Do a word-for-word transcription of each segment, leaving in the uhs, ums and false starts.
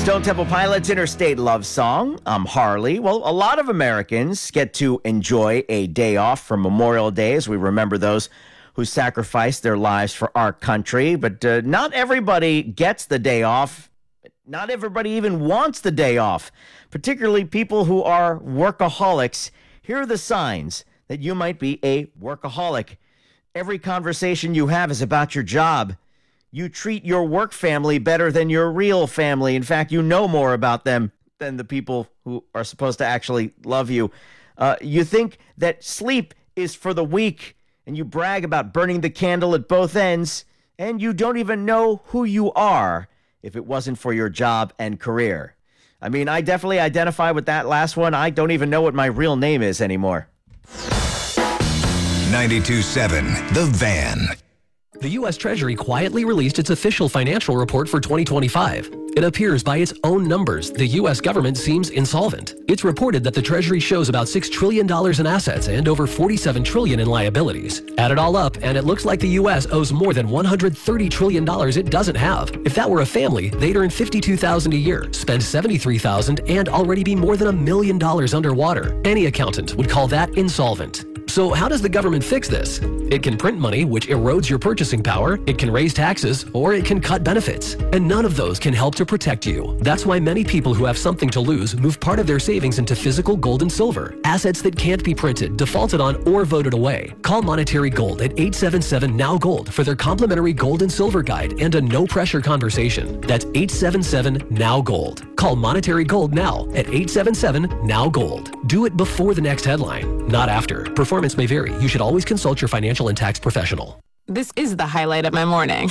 Stone Temple Pilots' Interstate Love Song. I'm Harley. Well, a lot of Americans get to enjoy a day off for Memorial Day as we remember those who sacrificed their lives for our country. But uh, not everybody gets the day off. Not everybody even wants the day off, particularly people who are workaholics. Here are the signs that you might be a workaholic. Every conversation you have is about your job. You treat your work family better than your real family. In fact, you know more about them than the people who are supposed to actually love you. Uh, you think that sleep is for the weak, and you brag about burning the candle at both ends, and you don't even know who you are if it wasn't for your job and career. I mean, I definitely identify with that last one. I don't even know what my real name is anymore. ninety-two point seven The Van. The U S Treasury quietly released its official financial report for twenty twenty-five. It appears by its own numbers, the U S government seems insolvent. It's reported that the Treasury shows about six trillion dollars in assets and over forty-seven trillion dollars in liabilities. Add it all up, and it looks like the U S owes more than one hundred thirty trillion dollars it doesn't have. If that were a family, they'd earn fifty-two thousand dollars a year, spend seventy-three thousand dollars, and already be more than a million dollars underwater. Any accountant would call that insolvent. So how does the government fix this? It can print money, which erodes your purchasing power, it can raise taxes, or it can cut benefits. And none of those can help to protect you. That's why many people who have something to lose move part of their savings into physical gold and silver, assets that can't be printed, defaulted on, or voted away. Call Monetary Gold at eight seven seven N O W Gold for their complimentary gold and silver guide and a no-pressure conversation. That's eight seven seven N O W Gold. Call Monetary Gold now at eight seven seven N O W Gold. Do it before the next headline, not after. Performance may vary. You should always consult your financial and tax professional. This is the highlight of my morning.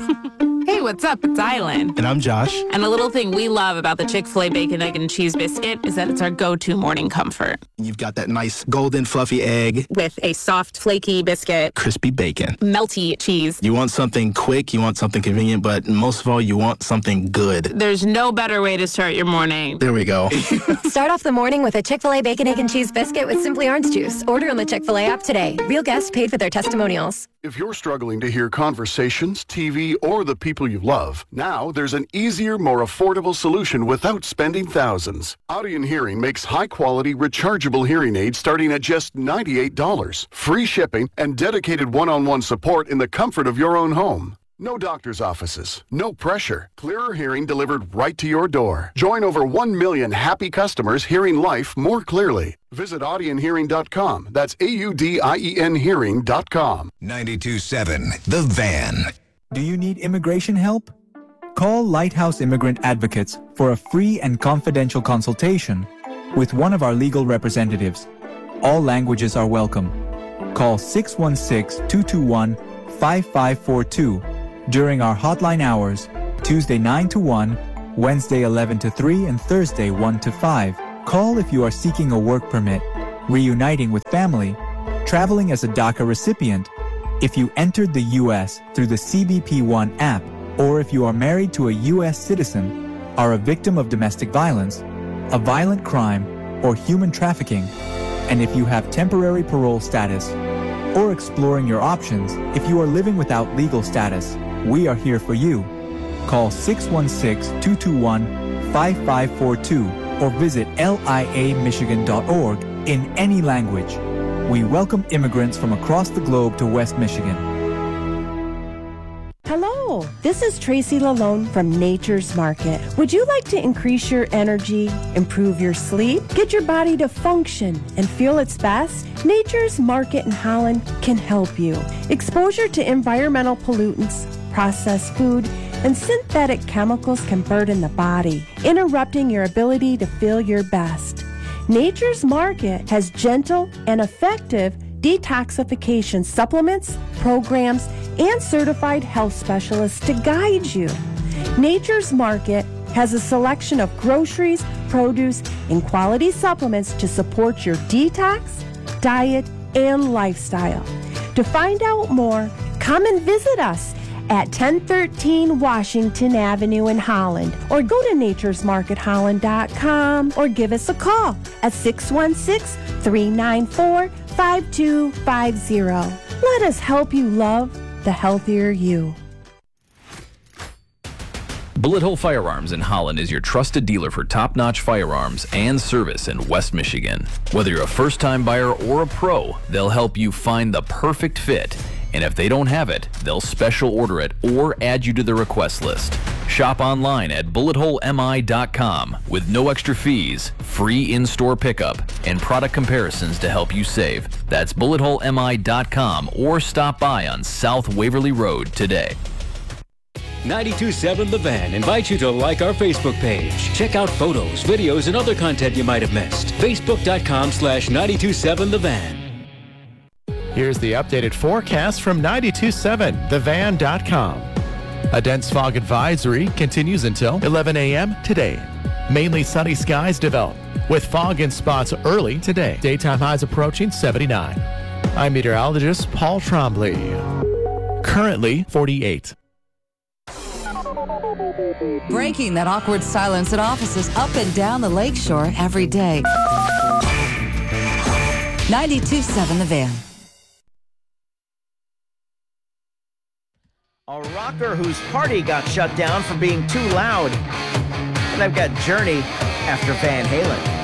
Hey, what's up? It's Island. And I'm Josh. And a little thing we love about the Chick-fil-A Bacon, Egg, and Cheese Biscuit is that it's our go-to morning comfort. You've got that nice golden fluffy egg. With a soft, flaky biscuit. Crispy bacon. Melty cheese. You want something quick, you want something convenient, but most of all, you want something good. There's no better way to start your morning. There we go. Start off the morning with a Chick-fil-A Bacon, Egg, and Cheese Biscuit with Simply Orange Juice. Order on the Chick-fil-A app today. Real guests paid for their testimonials. If you're struggling to hear conversations, T V, or the people you love, now there's an easier, more affordable solution without spending thousands. Audion Hearing makes high-quality, rechargeable hearing aids starting at just ninety-eight dollars. Free shipping and dedicated one-on-one support in the comfort of your own home. No doctor's offices, no pressure. Clearer hearing delivered right to your door. Join over one million happy customers hearing life more clearly. Visit audion hearing dot com. That's A U D I E N hearing dot com. ninety-two point seven The Van. Do you need immigration help? Call Lighthouse Immigrant Advocates for a free and confidential consultation with one of our legal representatives. All languages are welcome. Call six one six, two two one, five five four two during our hotline hours, Tuesday nine to one, Wednesday eleven to three, and Thursday one to five. Call if you are seeking a work permit, reuniting with family, traveling as a DACA recipient, if you entered the U S through the C B P One app, or if you are married to a U S citizen, are a victim of domestic violence, a violent crime, or human trafficking, and if you have temporary parole status, or exploring your options if you are living without legal status, we are here for you. Call six one six, two two one, five five four two or visit L I A Michigan dot org in any language. We welcome immigrants from across the globe to West Michigan. Hello, this is Tracy Lalone from Nature's Market. Would you like to increase your energy, improve your sleep, get your body to function and feel its best? Nature's Market in Holland can help you. Exposure to environmental pollutants, processed food, and synthetic chemicals can burden the body, interrupting your ability to feel your best. Nature's Market has gentle and effective detoxification supplements, programs, and certified health specialists to guide you. Nature's Market has a selection of groceries, produce, and quality supplements to support your detox, diet, and lifestyle. To find out more, come and visit us at ten thirteen Washington Avenue in Holland, or go to natures market holland dot com, or give us a call at six one six, three nine four, five two five zero. Let us help you love the healthier you. Bullet Hole Firearms in Holland is your trusted dealer for top-notch firearms and service in West Michigan. Whether you're a first-time buyer or a pro, they'll help you find the perfect fit. And if they don't have it, they'll special order it or add you to the request list. Shop online at bullet hole m i dot com with no extra fees, free in-store pickup, and product comparisons to help you save. That's bullet hole m i dot com or stop by on South Waverly Road today. ninety-two point seven The Van invites you to like our Facebook page. Check out photos, videos, and other content you might have missed. Facebook.com slash 927 The Van. Here's the updated forecast from ninety-two point seven the van dot com. A dense fog advisory continues until eleven a.m. today. Mainly sunny skies develop, with fog in spots early today. Daytime highs approaching seventy-nine. I'm meteorologist Paul Trombley. Currently forty-eight. Breaking that awkward silence at offices up and down the lakeshore every day. ninety-two point seven The Van. A rocker whose party got shut down for being too loud. And I've got Journey after Van Halen.